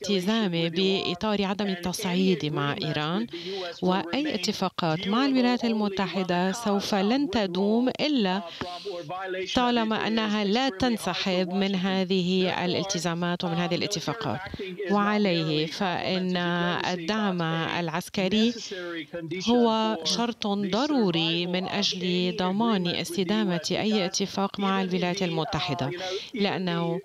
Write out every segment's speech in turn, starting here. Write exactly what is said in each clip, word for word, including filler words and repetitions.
الالتزام بإطار عدم التصعيد مع إيران، وأي اتفاقات مع الولايات المتحدة سوف لن تدوم إلا طالما أنها لا تنسحب من هذه الالتزامات ومن هذه الاتفاقات. وعليه فإن الدعم العسكري هو شرط ضروري من أجل ضمان استدامة أي اتفاق مع الولايات المتحدة، لأنه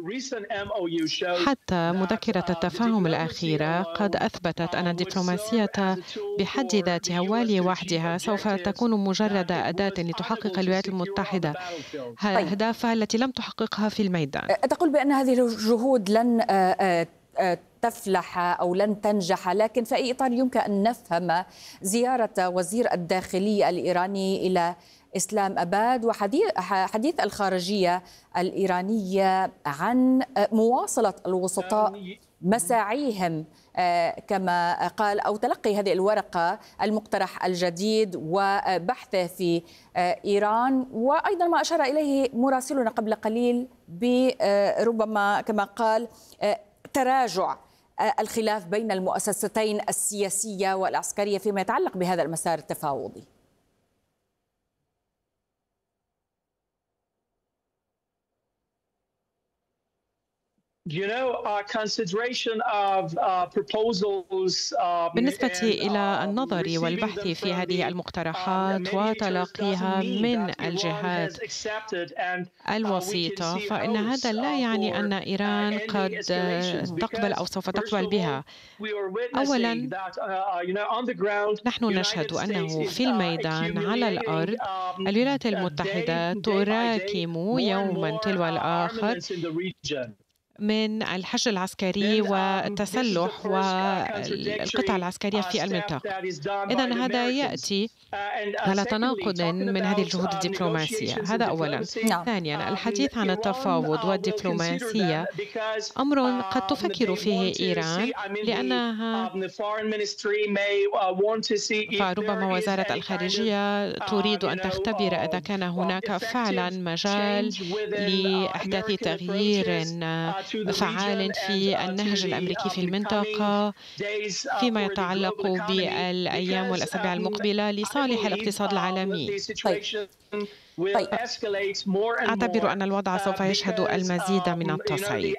حتى مذكرة التفاهم الأخيرة قد أثبتت أن الدبلوماسية بحد ذاتها ولوحدها سوف تكون مجرد أداة لتحقق الولايات المتحدة أهدافها التي لم تحققها في الميدان. تقول بأن هذه الجهود لن تفلح أو لن تنجح، لكن في أي إطار يمكن أن نفهم زيارة وزير الداخلية الإيراني إلى إسلام أباد وحديث الخارجية الإيرانية عن مواصلة الوسطاء مساعيهم كما قال، أو تلقي هذه الورقة المقترح الجديد وبحثه في إيران، وأيضا ما أشار إليه مراسلنا قبل قليل بربما كما قال تراجع الخلاف بين المؤسستين السياسية والعسكرية فيما يتعلق بهذا المسار التفاوضي. بالنسبة إلى النظر والبحث في هذه المقترحات وتلقيها من الجهات الوسيطة، فإن هذا لا يعني أن إيران قد تقبل أو سوف تقبل بها. أولاً، نحن نشهد أنه في الميدان على الأرض الولايات المتحدة تراكم يوماً تلو الآخر من الحشد العسكري والتسلح والقطع العسكرية في المنطقة. إذن هذا يأتي على تناقض من هذه الجهود الدبلوماسية، هذا أولاً. نعم. ثانياً، الحديث عن التفاوض والدبلوماسية أمر قد تفكر فيه إيران، لأنها فربما وزارة الخارجية تريد أن تختبر إذا كان هناك فعلاً مجال لإحداث تغيير فعال في النهج الأمريكي في المنطقة فيما يتعلق بالأيام والأسابيع المقبلة لصالح الاقتصاد العالمي. طيب. طيب. أعتبر أن الوضع سوف يشهد المزيد من التصعيد،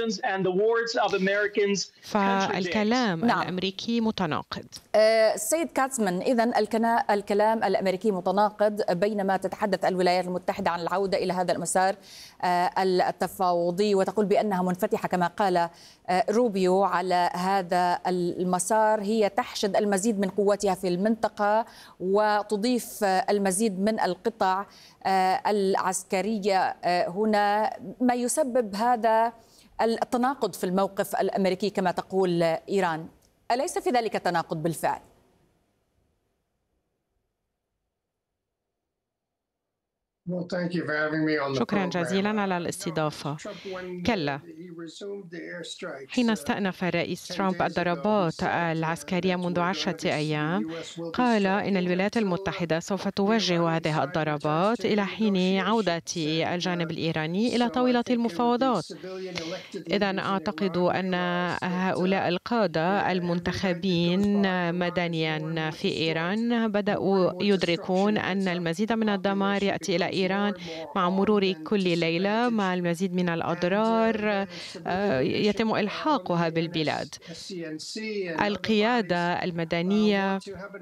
فالكلام نعم. الأمريكي متناقض. السيد كاتسمان، إذن الكلام الأمريكي متناقض بينما تتحدث الولايات المتحدة عن العودة إلى هذا المسار التفاوضي وتقول بأنها منفتحة كما قال روبيو على هذا المسار. هي تحشد المزيد من قوتها في المنطقة وتضيف المزيد من القطع العسكرية هنا، ما يسبب هذا التناقض في الموقف الأمريكي كما تقول إيران. أليس في ذلك تناقض بالفعل؟ شكرا جزيلا على الاستضافة. كلا، حين استأنف الرئيس ترامب الضربات العسكرية منذ عشرة أيام قال إن الولايات المتحدة سوف توجه هذه الضربات إلى حين عودة الجانب الإيراني إلى طاولة المفاوضات. إذن أعتقد أن هؤلاء القادة المنتخبين مدنيا في إيران بدأوا يدركون أن المزيد من الدمار يأتي إلى إيران مع مرور كل ليلة، مع المزيد من الأضرار يتم إلحاقها بالبلاد. القيادة المدنية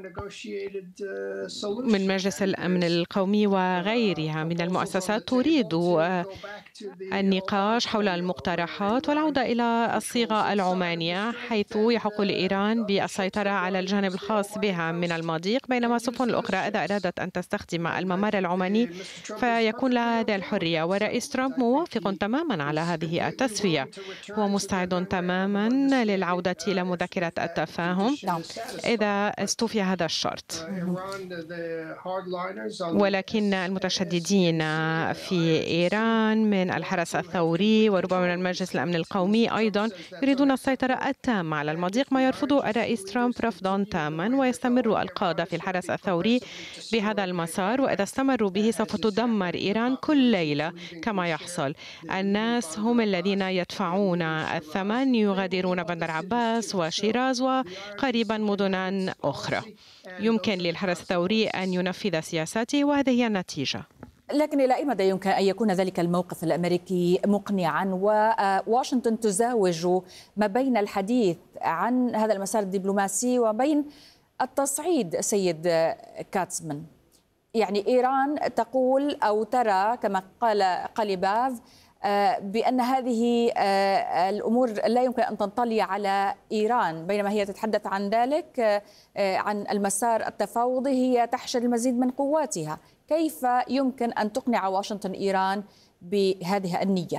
من مجلس الأمن القومي وغيرها من المؤسسات تريد النقاش حول المقترحات والعودة إلى الصيغة العمانية، حيث يحق لإيران بالسيطرة على الجانب الخاص بها من المضيق، بينما السفن الأخرى إذا أرادت أن تستخدم الممر العماني فيكون لها هذه الحرية. ورئيس ترامب موافق تماما على هذه التسوية، هو مستعد تماما للعودة إلى مذكرة التفاهم إذا استوفي هذا الشرط. ولكن المتشددين في إيران من الحرس الثوري وربما من المجلس الأمن القومي أيضا يريدون السيطرة التامة على المضيق، ما يرفضه الرئيس ترامب رفضا تاما، ويستمر القادة في الحرس الثوري بهذا المسار، وإذا استمروا به سوف تدمر إيران كل ليلة كما يحصل. الناس هم الذين يدفعون الثمن، يغادرون بندر عباس وشيراز وقريبا مدنا أخرى. يمكن للحرس الثوري أن ينفذ سياساته وهذه هي النتيجة. لكن إلى أي مدى يمكن أن يكون ذلك الموقف الأمريكي مقنعا وواشنطن تزاوج ما بين الحديث عن هذا المسار الدبلوماسي وبين التصعيد سيد كاتسمان؟ يعني إيران تقول أو ترى كما قال قليباف بأن هذه الأمور لا يمكن أن تنطلي على إيران، بينما هي تتحدث عن ذلك عن المسار التفاوضي هي تحشد المزيد من قواتها. كيف يمكن أن تقنع واشنطن إيران بهذه النية؟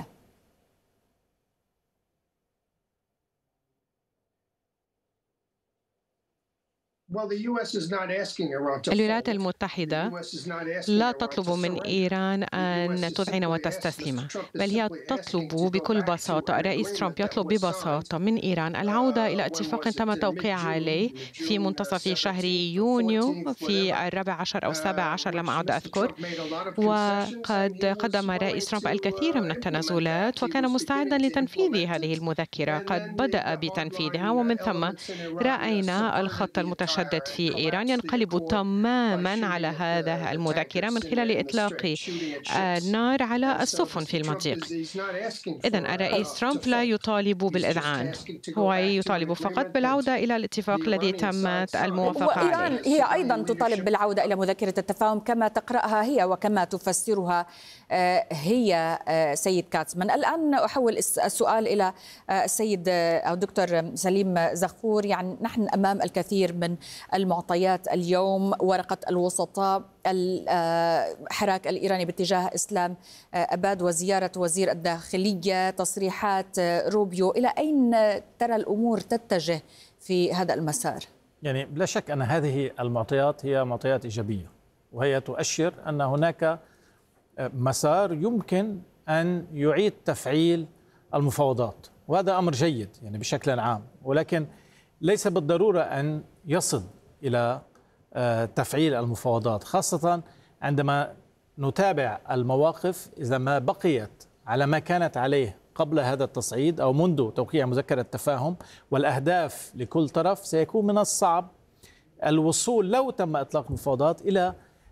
الولايات المتحدة لا تطلب من إيران أن تذعن وتستسلم، بل هي تطلب بكل بساطة، الرئيس ترامب يطلب ببساطة من إيران العودة إلى اتفاق تم التوقيع عليه في منتصف شهر يونيو في الرابع عشر أو السابع عشر لم أعد أذكر. وقد قدم الرئيس ترامب الكثير من التنازلات وكان مستعدا لتنفيذ هذه المذكرة. قد بدأ بتنفيذها ومن ثم رأينا الخط المتشدد في إيران ينقلب تماما على هذا المذكرة من خلال إطلاق النار على السفن في المضيق. إذن الرئيس ترامب لا يطالب بالإذعان، هو يطالب فقط بالعودة إلى الاتفاق الذي تمت الموافقة عليه. وإيران هي أيضا تطالب بالعودة إلى مذكرة التفاهم كما تقرأها هي وكما تفسرها هي سيد كاتسمان. الآن أحول السؤال إلى السيد أو دكتور سليم زغفور. يعني نحن أمام الكثير من المعطيات اليوم، ورقة الوسطاء، الحراك الإيراني باتجاه إسلام أباد وزيارة وزير الداخلية، تصريحات روبيو. إلى أين ترى الأمور تتجه في هذا المسار؟ يعني بلا شك أن هذه المعطيات هي معطيات إيجابية، وهي تؤشر أن هناك مسار يمكن أن يعيد تفعيل المفاوضات، وهذا أمر جيد يعني بشكل عام، ولكن ليس بالضرورة أن يصل إلى تفعيل المفاوضات، خاصة عندما نتابع المواقف. إذا ما بقيت على ما كانت عليه قبل هذا التصعيد أو منذ توقيع مذكرة التفاهم والأهداف لكل طرف، سيكون من الصعب الوصول لو تم إطلاق مفاوضات إلى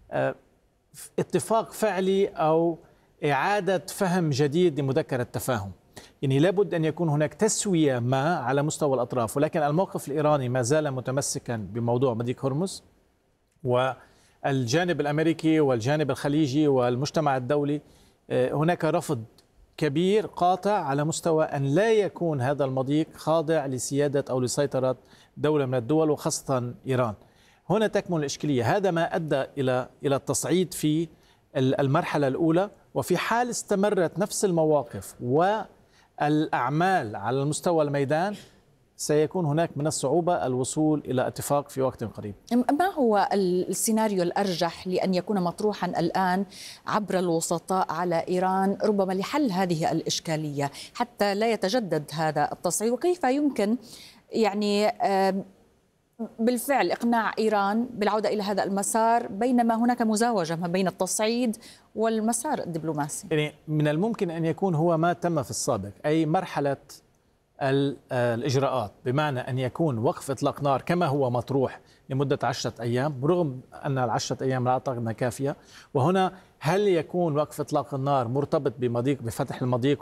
اتفاق فعلي أو إعادة فهم جديد لمذكرة التفاهم. يعني لابد أن يكون هناك تسوية ما على مستوى الأطراف، ولكن الموقف الإيراني ما زال متمسكا بموضوع مضيق هرمز، والجانب الأمريكي والجانب الخليجي والمجتمع الدولي هناك رفض كبير قاطع على مستوى أن لا يكون هذا المضيق خاضع لسيادة أو لسيطرة دولة من الدول وخاصة إيران. هنا تكمن الإشكالية. هذا ما أدى إلى إلى التصعيد في المرحلة الأولى، وفي حال استمرت نفس المواقف والأعمال على المستوى الميدان سيكون هناك من الصعوبة الوصول إلى اتفاق في وقت قريب. ما هو السيناريو الأرجح لأن يكون مطروحا الآن عبر الوسطاء على إيران ربما لحل هذه الإشكالية حتى لا يتجدد هذا التصعيد؟ وكيف يمكن يعني بالفعل إقناع إيران بالعودة إلى هذا المسار بينما هناك مزاوجة ما بين التصعيد والمسار الدبلوماسي؟ يعني من الممكن أن يكون هو ما تم في السابق، أي مرحلة الإجراءات، بمعنى أن يكون وقف إطلاق نار كما هو مطروح لمدة عشرة أيام، رغم أن العشرة أيام لا أعتقد أنها كافية. وهنا هل يكون وقف إطلاق النار مرتبط بمضيق بفتح المضيق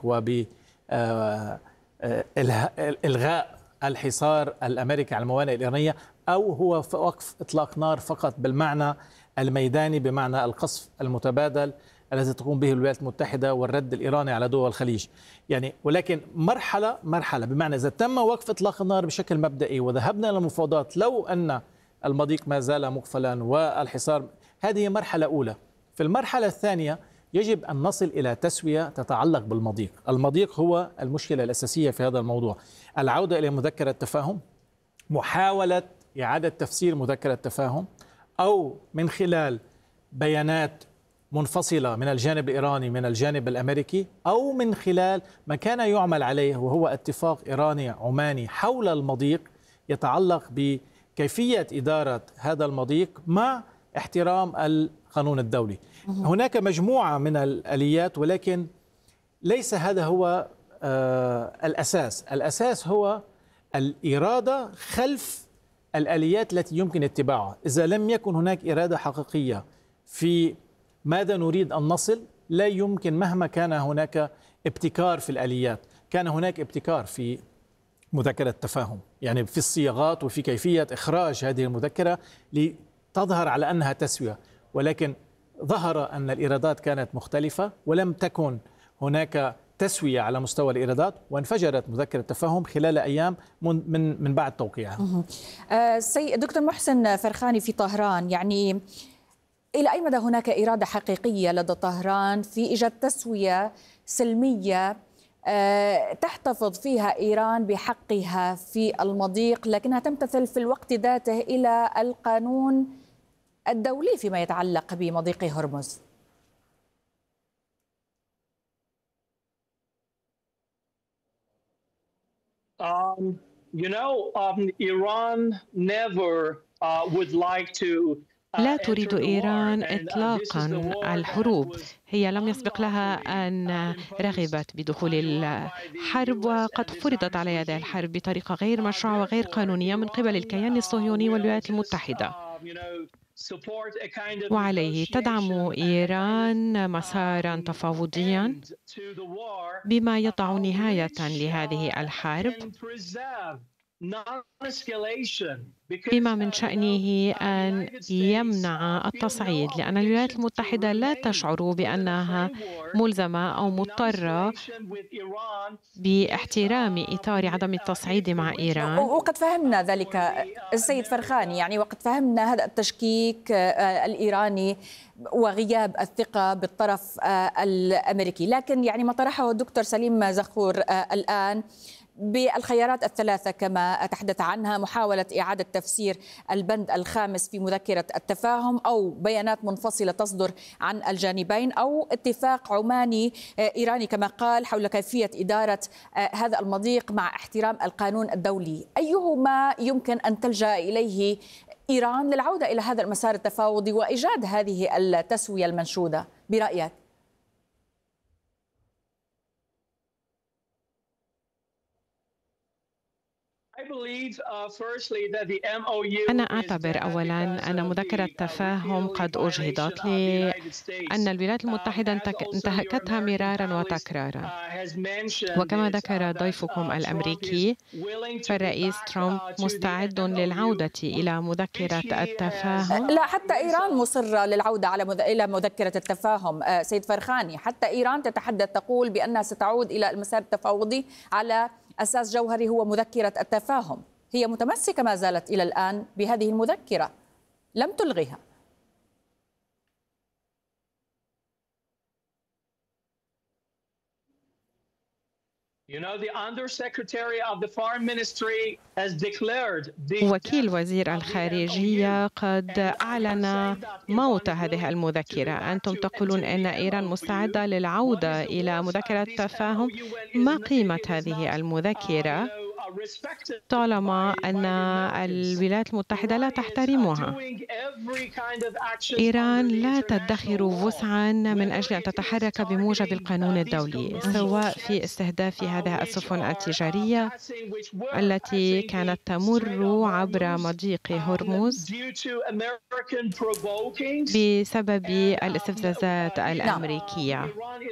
وبإلغاء الحصار الأمريكي على الموانئ الإيرانية، أو هو وقف إطلاق نار فقط بالمعنى الميداني، بمعنى القصف المتبادل الذي تقوم به الولايات المتحدة والرد الإيراني على دول الخليج. يعني ولكن مرحلة مرحلة، بمعنى إذا تم وقف إطلاق النار بشكل مبدئي وذهبنا إلى المفاوضات لو أن المضيق ما زال مقفلا والحصار، هذه مرحلة أولى. في المرحلة الثانية يجب أن نصل إلى تسوية تتعلق بالمضيق. المضيق هو المشكلة الأساسية في هذا الموضوع. العودة إلى مذكرة التفاهم، محاولة إعادة تفسير مذكرة التفاهم، أو من خلال بيانات منفصلة من الجانب الإيراني من الجانب الأمريكي، أو من خلال ما كان يعمل عليه وهو اتفاق إيراني عماني حول المضيق يتعلق بكيفية إدارة هذا المضيق مع احترام القانون الدولي. هناك مجموعة من الآليات، ولكن ليس هذا هو الأساس. الأساس هو الإرادة خلف الآليات التي يمكن اتباعها. إذا لم يكن هناك إرادة حقيقية في ماذا نريد أن نصل، لا يمكن مهما كان هناك ابتكار في الآليات. كان هناك ابتكار في مذكرة التفاهم، يعني في الصياغات وفي كيفية إخراج هذه المذكرة لتظهر على أنها تسوية، ولكن ظهر أن الإيرادات كانت مختلفة ولم تكن هناك تسوية على مستوى الإيرادات، وانفجرت مذكرة التفاهم خلال أيام من من من بعد توقيعها. سيد دكتور محسن فرخاني، في طهران يعني إلى أي مدى هناك إرادة حقيقية لدى طهران في إيجاد تسوية سلمية تحتفظ فيها إيران بحقها في المضيق، لكنها تمتثل في الوقت ذاته إلى القانون الدولي فيما يتعلق بمضيق هرمز؟ Um, you know, um, Iran never uh, would like to لا تريد إيران إطلاقاً الحروب. هي لم يسبق لها أن رغبت بدخول الحرب، وقد فرضت على يد الحرب بطريقة غير مشروعة وغير قانونية من قبل الكيان الصهيوني والولايات المتحدة. وعليه تدعم إيران مساراً تفاوضياً بما يضع نهاية لهذه الحرب، بما من شأنه أن يمنع التصعيد، لأن الولايات المتحدة لا تشعر بأنها ملزمة أو مضطرة باحترام إطار عدم التصعيد مع إيران. وقد فهمنا ذلك السيد فرخاني، يعني وقد فهمنا هذا التشكيك الإيراني وغياب الثقة بالطرف الأمريكي، لكن يعني ما طرحه الدكتور سليم زخور الآن بالخيارات الثلاثة كما تحدث عنها، محاولة إعادة تفسير البند الخامس في مذكرة التفاهم، أو بيانات منفصلة تصدر عن الجانبين، أو اتفاق عماني إيراني كما قال حول كيفية إدارة هذا المضيق مع احترام القانون الدولي. أيهما يمكن أن تلجأ إليه إيران للعودة إلى هذا المسار التفاوضي وإيجاد هذه التسوية المنشودة برأيك؟ أنا أعتبر أولاً أن مذكرة التفاهم قد أجهضت، لأن الولايات المتحدة انتهكتها مرارا وتكرارا. وكما ذكر ضيفكم الأمريكي، فالرئيس ترامب مستعد للعودة إلى مذكرة التفاهم. لا، حتى إيران مصرة للعودة على مذ... إلى مذكرة التفاهم. سيد فرخاني، حتى إيران تتحدث تقول بأنها ستعود إلى المسار التفاوضي على أساس جوهري هو مذكرة التفاهم. هي متمسكة ما زالت إلى الآن بهذه المذكرة، لم تلغيها. وكيل وزير الخارجية قد أعلن موت هذه المذكرة. أنتم تقولون أن إيران مستعدة للعودة إلى مذكرة التفاهم. ما قيمة هذه المذكرة طالما أن الولايات المتحدة لا تحترمها؟ إيران لا تدخر وسعا من أجل أن تتحرك بموجب القانون الدولي، سواء في استهداف هذه السفن التجارية التي كانت تمر عبر مضيق هرمز بسبب الاستفزازات الأمريكية.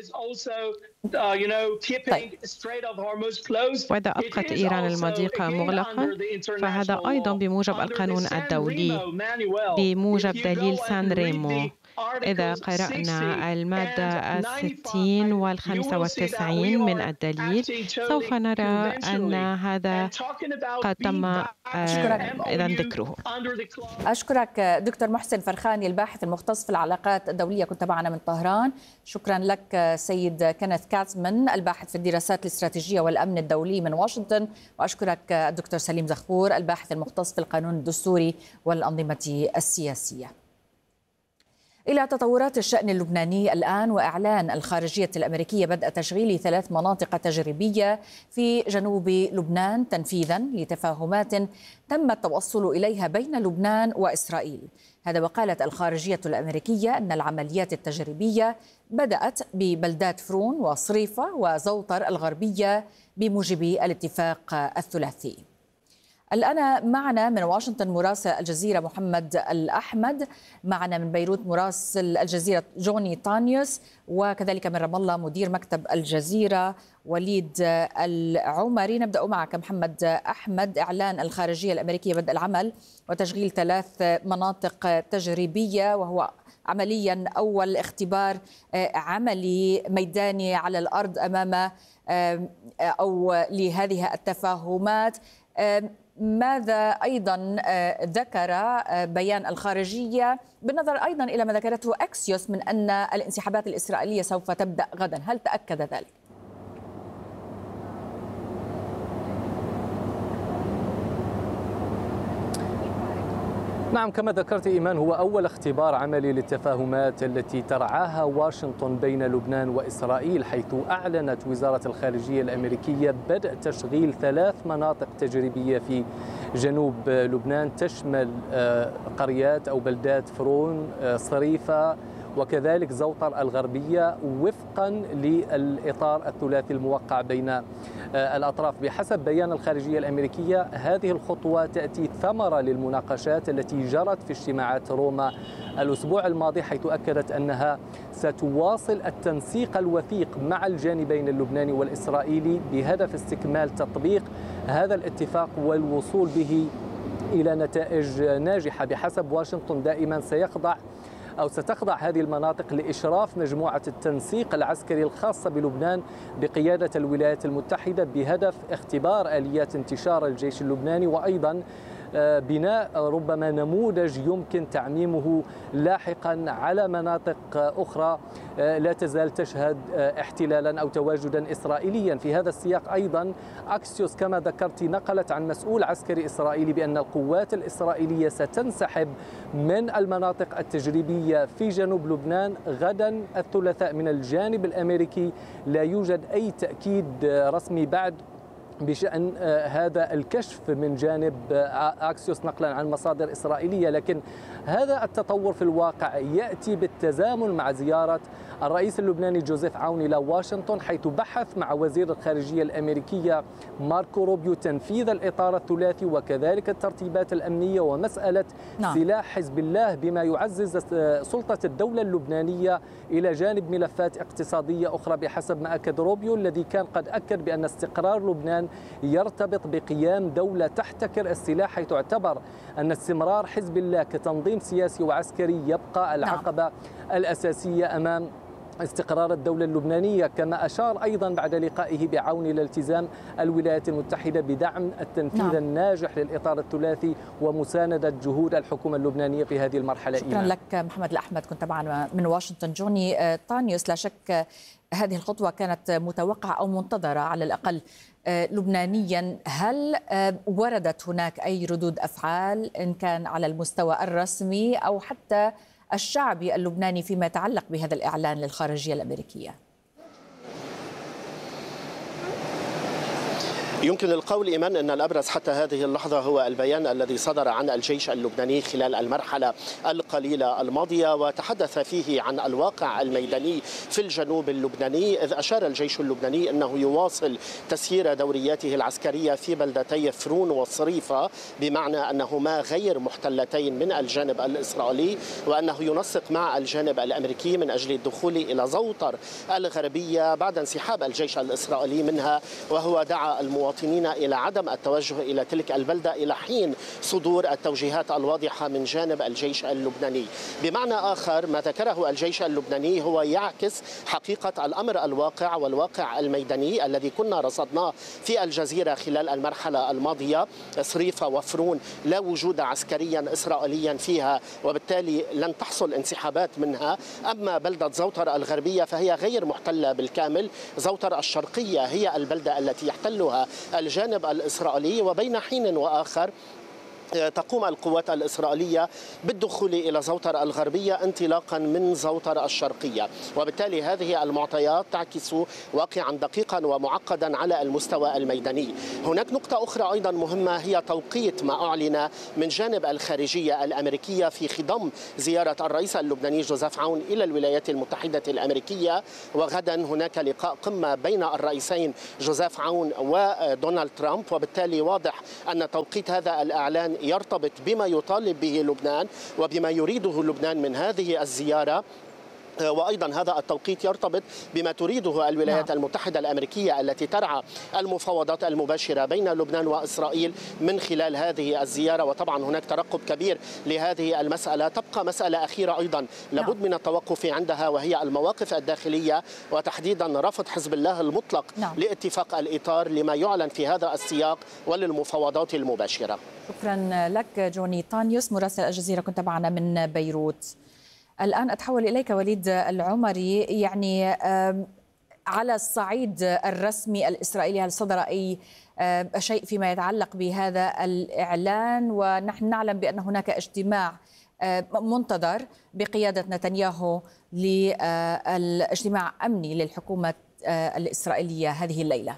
طيب. وإذا أبقت إيران المضيق مغلقا فهذا أيضا بموجب القانون الدولي، بموجب دليل سان ريمو. إذا قرأنا المادة الستين والخمسة والتسعين من الدليل سوف نرى أن هذا قد تم إذا ذكره. أشكرك دكتور محسن فرخاني، الباحث المختص في العلاقات الدولية، كنت معنا من طهران. شكرا لك سيد كينيث كاتزمان، الباحث في الدراسات الاستراتيجية والأمن الدولي من واشنطن. وأشكرك الدكتور سليم زخور، الباحث المختص في القانون الدستوري والأنظمة السياسية. إلى تطورات الشأن اللبناني الآن، وإعلان الخارجية الأمريكية بدء تشغيل ثلاث مناطق تجريبية في جنوب لبنان تنفيذا لتفاهمات تم التوصل إليها بين لبنان وإسرائيل. هذا وقالت الخارجية الأمريكية أن العمليات التجريبية بدأت ببلدات فرون وصريفة وزوطر الغربية بموجب الاتفاق الثلاثي. الآن معنا من واشنطن مراسل الجزيرة محمد الأحمد، معنا من بيروت مراسل الجزيرة جوني طانيوس، وكذلك من رام الله مدير مكتب الجزيرة وليد العمري. نبدأ معك محمد أحمد. إعلان الخارجية الأمريكية بدء العمل وتشغيل ثلاث مناطق تجريبية، وهو عمليا أول اختبار عملي ميداني على الأرض أمام أو لهذه التفاهمات. ماذا أيضا ذكر بيان الخارجية بالنظر أيضا إلى ما ذكرته أكسيوس من أن الانسحابات الإسرائيلية سوف تبدأ غدا؟ هل تأكد ذلك؟ نعم، كما ذكرت إيمان، هو أول اختبار عملي للتفاهمات التي ترعاها واشنطن بين لبنان وإسرائيل، حيث أعلنت وزارة الخارجية الأمريكية بدء تشغيل ثلاث مناطق تجريبية في جنوب لبنان تشمل قريات أو بلدات فرون، صريفة، وكذلك زوطر الغربية، وفقا للإطار الثلاثي الموقع بين الأطراف. بحسب بيان الخارجية الأمريكية، هذه الخطوة تأتي ثمرة للمناقشات التي جرت في اجتماعات روما الأسبوع الماضي، حيث أكدت أنها ستواصل التنسيق الوثيق مع الجانبين اللبناني والإسرائيلي بهدف استكمال تطبيق هذا الاتفاق والوصول به إلى نتائج ناجحة. بحسب واشنطن دائما سيخضع أو ستخضع هذه المناطق لإشراف مجموعة التنسيق العسكري الخاصة بلبنان بقيادة الولايات المتحدة بهدف اختبار آليات انتشار الجيش اللبناني، وأيضا بناء ربما نموذج يمكن تعميمه لاحقا على مناطق أخرى لا تزال تشهد احتلالا أو تواجدا إسرائيليا. في هذا السياق أيضا أكسيوس كما ذكرت نقلت عن مسؤول عسكري إسرائيلي بأن القوات الإسرائيلية ستنسحب من المناطق التجريبية في جنوب لبنان غدا الثلاثاء. من الجانب الأمريكي لا يوجد أي تأكيد رسمي بعد بشأن هذا الكشف من جانب أكسيوس نقلا عن مصادر إسرائيلية، لكن هذا التطور في الواقع يأتي بالتزامن مع زيارة الرئيس اللبناني جوزيف عون إلى واشنطن، حيث بحث مع وزير الخارجية الأمريكية ماركو روبيو تنفيذ الإطار الثلاثي وكذلك الترتيبات الأمنية ومسألة نعم. سلاح حزب الله، بما يعزز سلطة الدولة اللبنانية إلى جانب ملفات اقتصادية أخرى. بحسب ما أكد روبيو الذي كان قد أكد بأن استقرار لبنان يرتبط بقيام دولة تحتكر السلاح، حيث اعتبر أن استمرار حزب الله كتنظيم سياسي وعسكري يبقى العقبة نعم. الأساسية أمام استقرار الدولة اللبنانية. كما أشار أيضا بعد لقائه بعون إلى التزام الولايات المتحدة بدعم التنفيذ نعم. الناجح للإطار الثلاثي ومساندة جهود الحكومة اللبنانية في هذه المرحلة. شكرا إيمان. لك محمد الأحمد، كنت معنا من واشنطن. جوني طانيوس، لا شك هذه الخطوة كانت متوقعة أو منتظرة على الأقل لبنانيا. هل وردت هناك أي ردود أفعال إن كان على المستوى الرسمي أو حتى الشعبي اللبناني فيما يتعلق بهذا الإعلان للخارجية الأمريكية؟ يمكن القول إيمان أن الأبرز حتى هذه اللحظة هو البيان الذي صدر عن الجيش اللبناني خلال المرحلة القليلة الماضية، وتحدث فيه عن الواقع الميداني في الجنوب اللبناني، إذ أشار الجيش اللبناني أنه يواصل تسيير دورياته العسكرية في بلدتي فرون والصريفة، بمعنى أنهما غير محتلتين من الجانب الإسرائيلي، وأنه ينسق مع الجانب الأمريكي من أجل الدخول إلى زوطر الغربية بعد انسحاب الجيش الإسرائيلي منها، وهو دعا المواطنين إلى عدم التوجه إلى تلك البلدة إلى حين صدور التوجيهات الواضحة من جانب الجيش اللبناني. بمعنى آخر، ما ذكره الجيش اللبناني هو يعكس حقيقة الأمر الواقع والواقع الميداني الذي كنا رصدناه في الجزيرة خلال المرحلة الماضية. صريفة وفرون لا وجود عسكريا إسرائيليا فيها، وبالتالي لن تحصل انسحابات منها. أما بلدة زوطر الغربية فهي غير محتلة بالكامل. زوطر الشرقية هي البلدة التي يحتلها الجانب الإسرائيلي، وبين حين وآخر تقوم القوات الإسرائيلية بالدخول إلى زوطر الغربية انطلاقا من زوطر الشرقية، وبالتالي هذه المعطيات تعكس واقعا دقيقا ومعقدا على المستوى الميداني. هناك نقطة أخرى أيضا مهمة هي توقيت ما أعلن من جانب الخارجية الأمريكية في خضم زيارة الرئيس اللبناني جوزيف عون إلى الولايات المتحدة الأمريكية، وغدا هناك لقاء قمة بين الرئيسين جوزيف عون ودونالد ترامب، وبالتالي واضح أن توقيت هذا الإعلان يرتبط بما يطالب به لبنان وبما يريده لبنان من هذه الزيارة، وأيضا هذا التوقيت يرتبط بما تريده الولايات نعم. المتحدة الأمريكية التي ترعى المفاوضات المباشرة بين لبنان وإسرائيل من خلال هذه الزيارة. وطبعا هناك ترقب كبير لهذه المسألة. تبقى مسألة أخيرة أيضا لابد نعم. من التوقف عندها، وهي المواقف الداخلية، وتحديدا رفض حزب الله المطلق نعم. لاتفاق الإطار لما يعلن في هذا السياق وللمفاوضات المباشرة. شكرا لك جوني طانيوس مراسل الجزيرة، كنت معنا من بيروت. الآن أتحول إليك وليد العمري، يعني على الصعيد الرسمي الإسرائيلي هل صدر أي شيء فيما يتعلق بهذا الإعلان؟ ونحن نعلم بأن هناك اجتماع منتظر بقيادة نتنياهو للاجتماع أمني للحكومة الإسرائيلية هذه الليلة.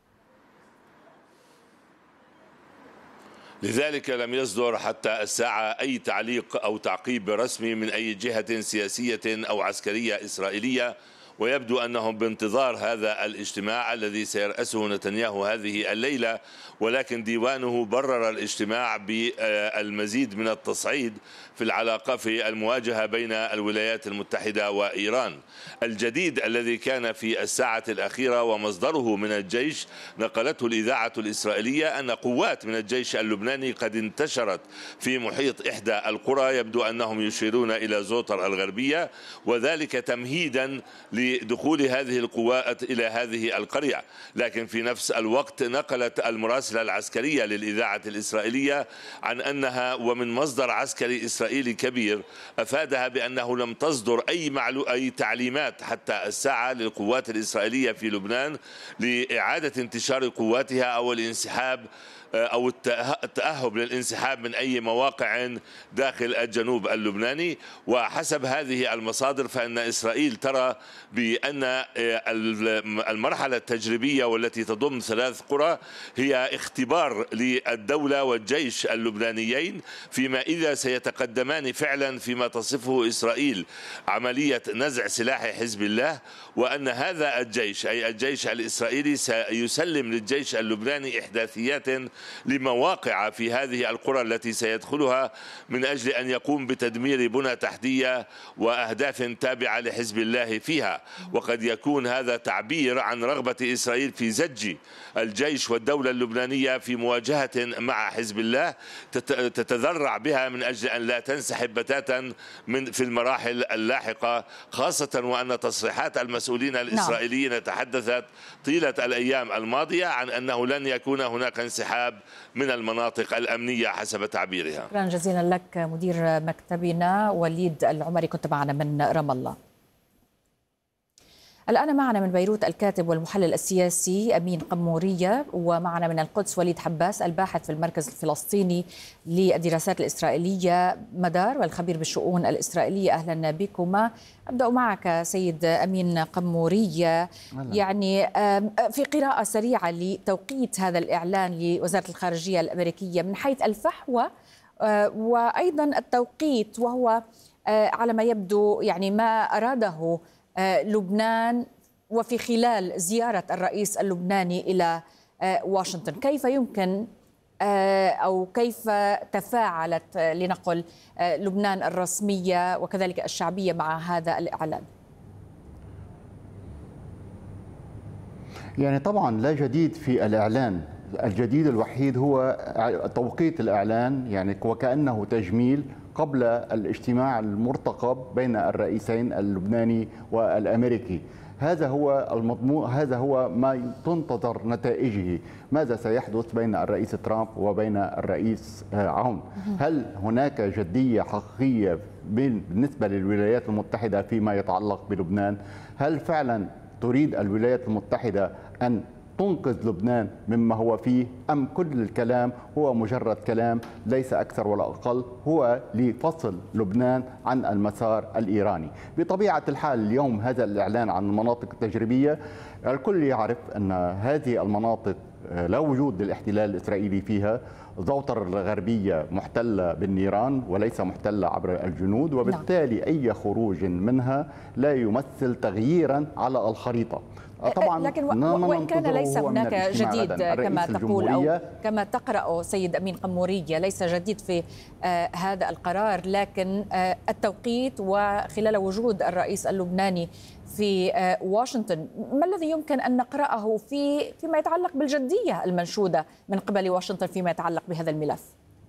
لذلك لم يصدر حتى الساعة أي تعليق أو تعقيب رسمي من أي جهة سياسية أو عسكرية إسرائيلية، ويبدو أنهم بانتظار هذا الاجتماع الذي سيرأسه نتنياهو هذه الليلة، ولكن ديوانه برر الاجتماع بالمزيد من التصعيد في العلاقة في المواجهة بين الولايات المتحدة وإيران. الجديد الذي كان في الساعة الأخيرة ومصدره من الجيش نقلته الإذاعة الإسرائيلية أن قوات من الجيش اللبناني قد انتشرت في محيط إحدى القرى، يبدو أنهم يشيرون إلى زوطر الغربية، وذلك تمهيدا لدخول هذه القوات إلى هذه القرية. لكن في نفس الوقت نقلت المراسلة العسكرية للإذاعة الإسرائيلية عن أنها ومن مصدر عسكري إسرائيلي كبير أفادها بأنه لم تصدر أي معلو أي تعليمات حتى الساعة للقوات الإسرائيلية في لبنان لإعادة انتشار قواتها أو الانسحاب أو التأهب للانسحاب من أي مواقع داخل الجنوب اللبناني. وحسب هذه المصادر فإن إسرائيل ترى بأن المرحلة التجريبية والتي تضم ثلاث قرى هي اختبار للدولة والجيش اللبنانيين فيما إذا سيتقدمان فعلا فيما تصفه إسرائيل عملية نزع سلاح حزب الله، وأن هذا الجيش أي الجيش الإسرائيلي سيسلم للجيش اللبناني إحداثيات لمواقع في هذه القرى التي سيدخلها من أجل أن يقوم بتدمير بنى تحتية وأهداف تابعة لحزب الله فيها. وقد يكون هذا تعبير عن رغبة إسرائيل في زج الجيش والدولة اللبنانية في مواجهة مع حزب الله تتذرع بها من أجل أن لا تنسحب بتاتا من في المراحل اللاحقة، خاصة وأن تصريحات المسؤولين الإسرائيليين تحدثت طيلة الأيام الماضية عن أنه لن يكون هناك انسحاب من المناطق الأمنية حسب تعبيرها. شكرا جزيلا لك مدير مكتبنا وليد العمري، كنت معنا من رام الله. الآن معنا من بيروت الكاتب والمحلل السياسي أمين قمورية، ومعنا من القدس وليد حباس الباحث في المركز الفلسطيني للدراسات الإسرائيلية مدار والخبير بالشؤون الإسرائيلية. أهلا بكما. أبدأ معك سيد أمين قمورية، يعني في قراءة سريعة لتوقيت هذا الإعلان لوزارة الخارجية الأمريكية من حيث الفحوى وأيضا التوقيت، وهو على ما يبدو يعني ما أراده لبنان وفي خلال زيارة الرئيس اللبناني إلى واشنطن. كيف يمكن أو كيف تفاعلت لنقل لبنان الرسمية وكذلك الشعبية مع هذا الإعلان؟ يعني طبعا لا جديد في الإعلان، الجديد الوحيد هو توقيت الإعلان، يعني وكأنه تجميل قبل الاجتماع المرتقب بين الرئيسين اللبناني والأمريكي. هذا هو المضمون، هذا هو ما تنتظر نتائجه. ماذا سيحدث بين الرئيس ترامب وبين الرئيس عون؟ هل هناك جدية حقيقية بالنسبة للولايات المتحدة فيما يتعلق بلبنان؟ هل فعلا تريد الولايات المتحدة أن تنقذ لبنان مما هو فيه، أم كل الكلام هو مجرد كلام ليس أكثر ولا أقل، هو لفصل لبنان عن المسار الإيراني؟ بطبيعة الحال اليوم هذا الإعلان عن المناطق التجريبية، الكل يعرف أن هذه المناطق لا وجود للاحتلال الإسرائيلي فيها. زوطر الغربية محتلة بالنيران وليس محتلة عبر الجنود، وبالتالي أي خروج منها لا يمثل تغييرا على الخريطة. طبعا لكن وإن كان ليس هناك جديد كما تقول أو كما تقرأ سيد أمين قمورية، ليس جديد في آه هذا القرار، لكن آه التوقيت وخلال وجود الرئيس اللبناني في آه واشنطن، ما الذي يمكن أن نقرأه في فيما يتعلق بالجدية المنشودة من قبل واشنطن فيما يتعلق بهذا الملف؟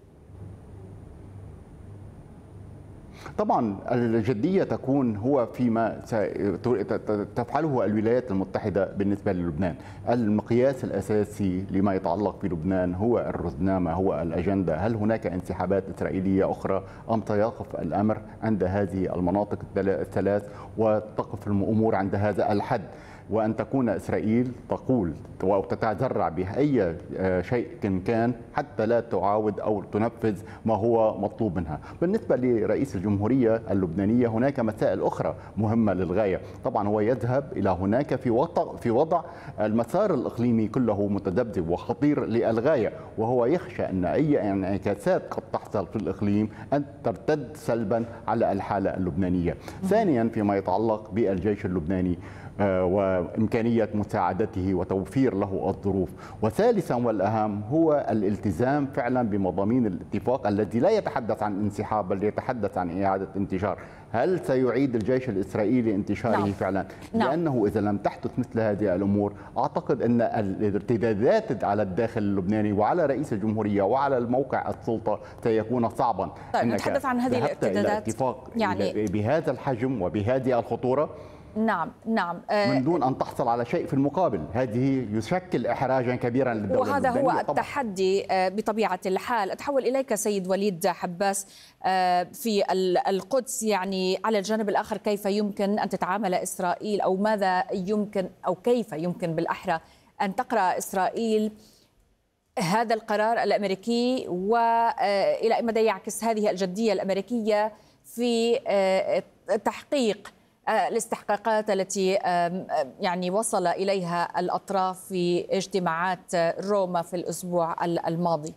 طبعا الجدية تكون هو فيما تفعله الولايات المتحدة بالنسبة للبنان. المقياس الأساسي لما يتعلق بلبنان هو الرزنامة، هو الأجندة. هل هناك انسحابات إسرائيلية أخرى أم سيقف الأمر عند هذه المناطق الثلاث وتقف الأمور عند هذا الحد، وأن تكون إسرائيل تقول وتتذرع بأي شيء كان حتى لا تعاود أو تنفذ ما هو مطلوب منها. بالنسبة لرئيس الجمهورية اللبنانية هناك مسائل أخرى مهمة للغاية. طبعا هو يذهب إلى هناك في وضع في وضع المسار الإقليمي كله متذبذب وخطير للغاية، وهو يخشى أن أي انعكاسات قد تحصل في الإقليم أن ترتد سلبا على الحالة اللبنانية. ثانيا فيما يتعلق بالجيش اللبناني وإمكانية مساعدته وتوفير له الظروف. وثالثا والأهم هو الالتزام فعلا بمضامين الاتفاق الذي لا يتحدث عن انسحاب بل يتحدث عن إعادة انتشار. هل سيعيد الجيش الإسرائيلي انتشاره نعم. فعلا؟ نعم. لأنه إذا لم تحدث مثل هذه الأمور أعتقد أن الارتدادات على الداخل اللبناني وعلى رئيس الجمهورية وعلى الموقع السلطة سيكون صعبا. طيب نتحدث عن هذه الارتدادات اتفاق يعني بهذا الحجم وبهذه الخطورة. نعم نعم من دون أن تحصل على شيء في المقابل، هذه يشكل إحراجا كبيرا للدولة وهذا اللبنانية. هو التحدي بطبيعة الحال. أتحول إليك سيد وليد حباس في القدس، يعني على الجانب الآخر كيف يمكن أن تتعامل إسرائيل أو ماذا يمكن أو كيف يمكن بالأحرى أن تقرأ إسرائيل هذا القرار الأمريكي وإلى أي مدى يعكس هذه الجدية الأمريكية في تحقيق الاستحقاقات التي يعني وصل إليها الأطراف في اجتماعات روما في الأسبوع الماضي؟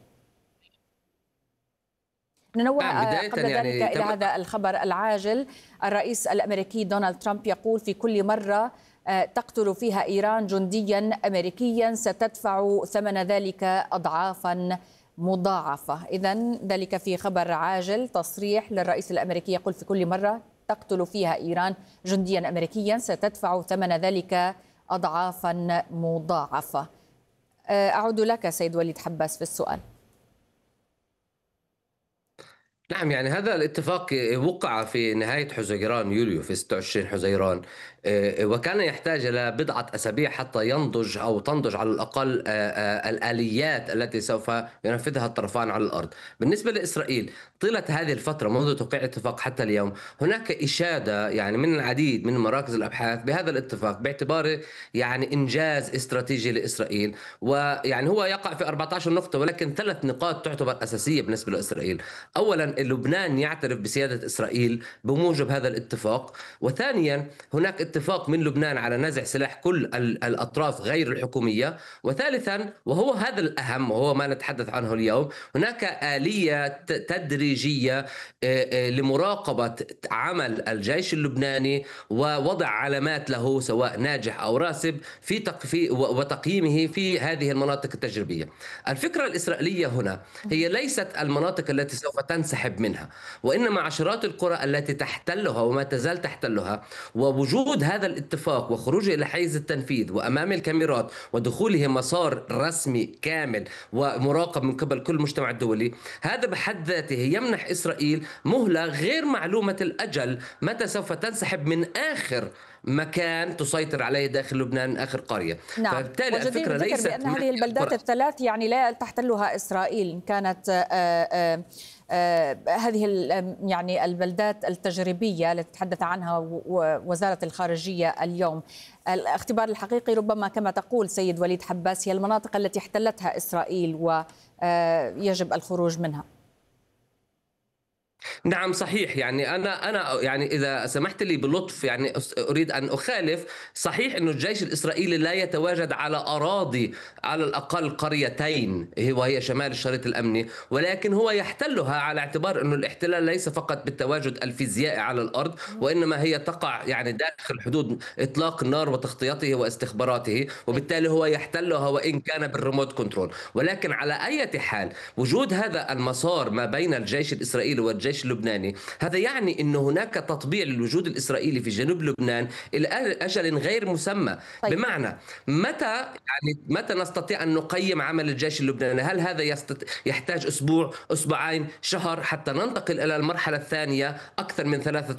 ننوه قبل ذلك يعني إلى هذا الخبر العاجل. الرئيس الأمريكي دونالد ترامب يقول في كل مرة تقتل فيها إيران جنديا أمريكيا ستدفع ثمن ذلك أضعافا مضاعفة. إذن ذلك في خبر عاجل، تصريح للرئيس الأمريكي يقول في كل مرة تقتل فيها إيران جنديا أمريكيا ستدفع ثمن ذلك أضعافا مضاعفة. أعود لك سيد وليد حباس في السؤال. نعم، يعني هذا الاتفاق وقع في نهاية حزيران يوليو في ستة وعشرين حزيران، وكان يحتاج إلى بضعة أسابيع حتى ينضج أو تنضج على الأقل الآليات التي سوف ينفذها الطرفان على الأرض. بالنسبة لإسرائيل طيلة هذه الفترة منذ توقيع الاتفاق حتى اليوم هناك إشادة يعني من العديد من مراكز الأبحاث بهذا الاتفاق باعتباره يعني إنجاز استراتيجي لإسرائيل، ويعني هو يقع في أربعة عشر نقطة ولكن ثلاث نقاط تعتبر أساسية بالنسبة لإسرائيل. أولا لبنان يعترف بسيادة إسرائيل بموجب هذا الاتفاق، وثانيا هناك اتفاق من لبنان على نزع سلاح كل الأطراف غير الحكومية، وثالثا وهو هذا الأهم وهو ما نتحدث عنه اليوم هناك آلية تدريجية لمراقبة عمل الجيش اللبناني ووضع علامات له سواء ناجح أو راسب في وتقييمه في هذه المناطق التجريبية. الفكرة الإسرائيلية هنا هي ليست المناطق التي سوف تنسحب منها، وإنما عشرات القرى التي تحتلها وما تزال تحتلها، ووجود هذا الاتفاق وخروجه إلى حيز التنفيذ وأمام الكاميرات ودخوله مسار رسمي كامل ومراقب من قبل كل المجتمع الدولي، هذا بحد ذاته يمنح إسرائيل مهلة غير معلومة الأجل متى سوف تنسحب من آخر مكان تسيطر عليه داخل لبنان آخر قرية. نعم. فبالتالي وجدير الفكرة ليست بأن هذه البلدات الثلاث يعني لا تحتلها إسرائيل، إن كانت آآ آآ آآ هذه يعني البلدات التجريبية التي تحدث عنها وزارة الخارجية اليوم. الاختبار الحقيقي ربما كما تقول سيد وليد حباس هي المناطق التي احتلتها إسرائيل ويجب الخروج منها. نعم صحيح، يعني أنا أنا يعني إذا سمحت لي بلطف يعني أريد أن أخالف. صحيح أن الجيش الإسرائيلي لا يتواجد على أراضي على الأقل قريتين وهي شمال الشريط الأمني، ولكن هو يحتلها على اعتبار أن الاحتلال ليس فقط بالتواجد الفيزيائي على الأرض، وإنما هي تقع يعني داخل حدود إطلاق النار وتغطيته واستخباراته، وبالتالي هو يحتلها وإن كان بالريموت كنترول. ولكن على أي حال وجود هذا المسار ما بين الجيش الإسرائيلي والجيش اللبناني هذا يعني أن هناك تطبيع للوجود الإسرائيلي في جنوب لبنان إلى أجل غير مسمى. طيب. بمعنى متى يعني متى نستطيع أن نقيم عمل الجيش اللبناني؟ هل هذا يستط... يحتاج أسبوع، أسبوعين، شهر حتى ننتقل إلى المرحلة الثانية أكثر من ثلاثة